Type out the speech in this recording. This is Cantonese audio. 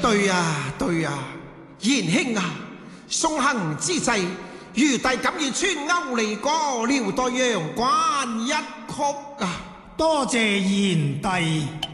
對呀，對呀，賢兄啊，送行之際，余弟敢以川歐離歌，聊待陽關一曲啊！ 多謝賢弟。